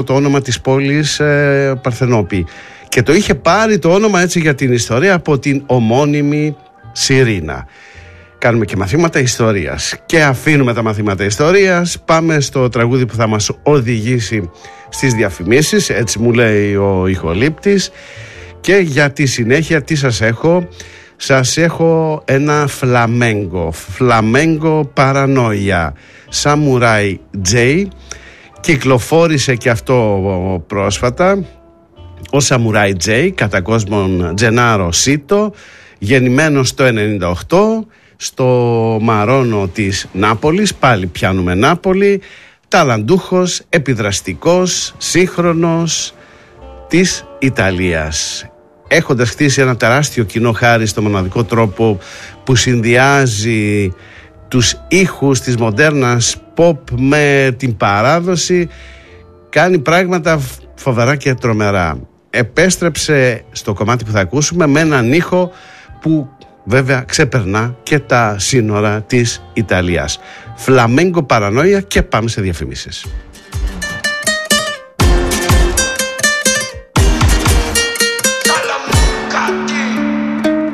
το όνομα της πόλης Παρθενόπη. Και το είχε πάρει το όνομα έτσι για την ιστορία από την ομώνυμη Σιρήνα. Κάνουμε και μαθήματα ιστορίας και αφήνουμε τα μαθήματα ιστορίας. Πάμε στο τραγούδι που θα μας οδηγήσει στις διαφημίσεις, έτσι μου λέει ο ηχολήπτης. Και για τη συνέχεια τι σας έχω? Σας έχω ένα φλαμέγκο παρανόια, Samurai J. Κυκλοφόρησε και αυτό πρόσφατα. Ο Samurai J, κατά κόσμον Τζενάρο Σίτο, γεννημένος το 1998 στο Μαρόνο της Νάπολης. Πάλι πιάνουμε Νάπολη. Ταλαντούχος, επιδραστικός, σύγχρονος της Ιταλίας, έχοντας χτίσει ένα τεράστιο κοινό χάρη στο μοναδικό τρόπο που συνδυάζει τους ήχους της μοντέρνας pop με την παράδοση. Κάνει πράγματα φοβερά και τρομερά. Επέστρεψε στο κομμάτι που θα ακούσουμε με έναν ήχο που βέβαια ξεπερνά και τα σύνορα της Ιταλίας. Φλαμέγκο παρανόια, και πάμε σε διαφημίσεις.